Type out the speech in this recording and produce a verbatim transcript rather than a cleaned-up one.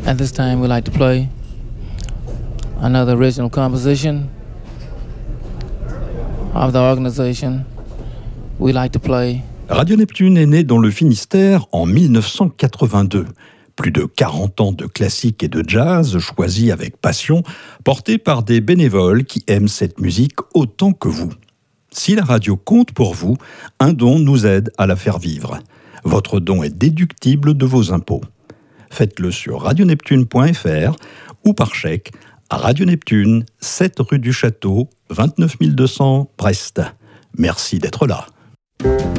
At this time, we like to play another original composition of the organization. We like to play. Radio Neptune est né dans le Finistère en dix-neuf cent quatre-vingt-deux. Plus de quarante ans de classique et de jazz choisis avec passion, portés par des bénévoles qui aiment cette musique autant que vous. Si la radio compte pour vous, un don nous aide à la faire vivre. Votre don est déductible de vos impôts. Faites-le sur radioneptune point f r ou par chèque à Radio Neptune, sept rue du Château, vingt-neuf mille deux cents, Brest. Merci d'être là.